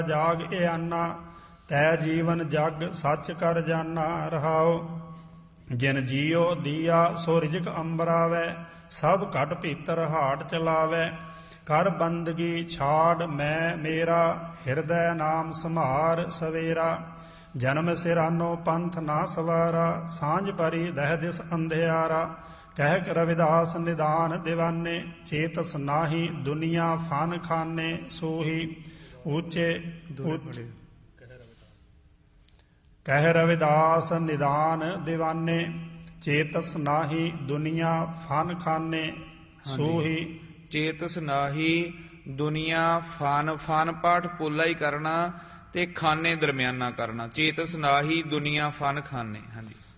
ਜਾਗ ਇਆਨਾ, ਤੈ ਜੀਵਨ ਜਗ ਸੱਚ ਕਰ ਜਾਨਾ। ਰਹਾਉ ਜਿਨ ਜੀਉ ਦੀਆ ਸੋ ਰਿਜਕ ਅੰਬਰਾਵੈ, ਸਭ ਘਟ ਭੀਤਰ ਹਾਟ ਚਲਾਵੈ। ਕਰ ਬੰਦਗੀ ਛਾੜ ਮੈਂ ਮੇਰਾ, ਹਿਰਦੈ ਨਾਮ ਸੰਭਾਰ ਸਵੇਰਾ। ਜਨਮ ਸਿਰਾਨੋ ਪੰਥ ਨਾ ਸਵਾਰਾ, ਸਾਂਝ ਪਰੀ ਦਹਿ ਦਿਸ ਅੰਧਿਆਰਾ। ਕਹਿ ਰਵਿਦਾਸ ਨਿਦਾਨ ਦੀਵਾਨੇ, ਚੇਤਸ ਨਾਹੀ ਦੁਨੀਆ ਫਨ ਖਾਨੇ। ਸੋਹੀ ਉੱਚੇ ਕਹਿ ਰਵਿਦਾਸ ਨਿਦਾਨ ਦੀਵਾਨੇ, ਚੇਤਸ ਨਾਹੀ ਦੁਨੀਆ ਫਨ ਖਾਨੇ। ਸੋਹੀ ਚੇਤਸ ਨਾਹੀ ਦੁਨੀਆ ਫਨ, ਫਨ ਪਾਠ ਪੋਲਾ ਹੀ ਕਰਨਾ ਤੇ ਖਾਨੇ ਦਰਮਿਆਨਾ ਕਰਨਾ। ਚੇਤਸ ਨਾਹੀ ਦੁਨੀਆ ਫਨ ਖਾਨੇ। ਹਾਂਜੀ।